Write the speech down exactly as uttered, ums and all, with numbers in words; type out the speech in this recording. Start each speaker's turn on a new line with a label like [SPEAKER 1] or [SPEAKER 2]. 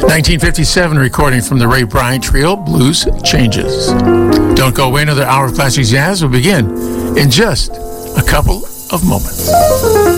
[SPEAKER 1] nineteen fifty-seven recording from the Ray Bryant Trio, Blues Changes. Don't go away, another hour of classic jazz will begin in just a couple of moments.